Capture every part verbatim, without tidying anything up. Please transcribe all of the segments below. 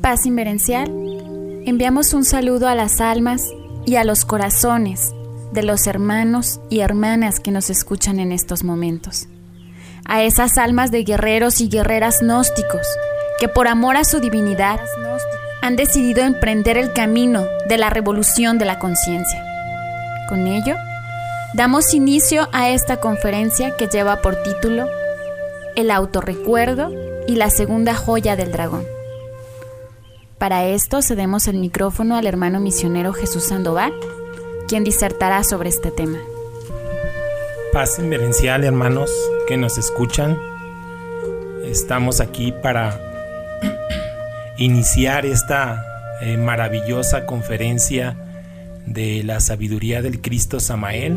Paz Inverencial, enviamos un saludo a las almas y a los corazones de los hermanos y hermanas que nos escuchan en estos momentos. A esas almas de guerreros y guerreras gnósticos que por amor a su divinidad han decidido emprender el camino de la revolución de la conciencia. Con ello, damos inicio a esta conferencia que lleva por título El autorrecuerdo y la segunda joya del dragón. Para esto cedemos el micrófono al hermano misionero Jesús Sandoval, quien disertará sobre este tema. Paz Inverencial, hermanos que nos escuchan. Estamos aquí para iniciar esta eh, maravillosa conferencia de la sabiduría del Cristo Samael,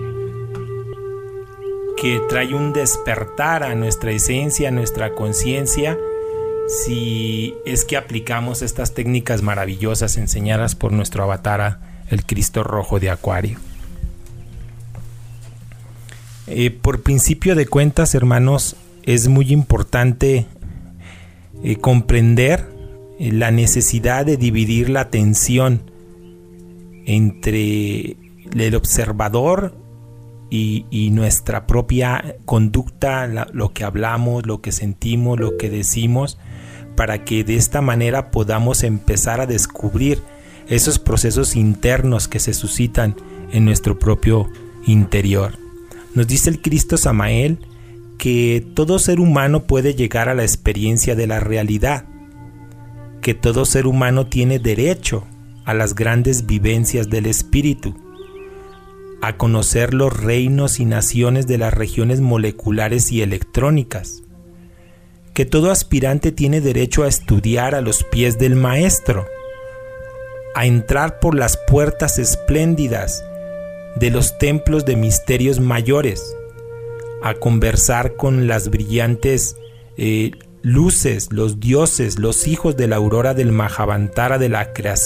que trae un despertar a nuestra esencia, a nuestra conciencia, si es que aplicamos estas técnicas maravillosas enseñadas por nuestro avatar, el Cristo Rojo de Acuario. Eh, por principio de cuentas, hermanos, es muy importante eh, comprender eh, la necesidad de dividir la atención entre el observador y, y nuestra propia conducta, la, lo que hablamos, lo que sentimos, lo que decimos, para que de esta manera podamos empezar a descubrir esos procesos internos que se suscitan en nuestro propio interior. Nos dice el Cristo Samael que todo ser humano puede llegar a la experiencia de la realidad, que todo ser humano tiene derecho a las grandes vivencias del espíritu, a conocer los reinos y naciones de las regiones moleculares y electrónicas, que todo aspirante tiene derecho a estudiar a los pies del maestro, a entrar por las puertas espléndidas de los templos de misterios mayores, a conversar con las brillantes eh, luces, los dioses, los hijos de la aurora del Mahavantara de la creación,